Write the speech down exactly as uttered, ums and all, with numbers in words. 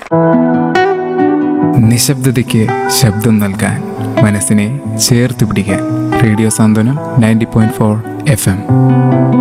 നിശബ്ദതയ്ക്ക് ശബ്ദം നൽകാൻ, മനസ്സിനെ ചേർത്ത് പിടിക്കാൻ. റേഡിയോ സാന്ത്വനം ninety point four F M.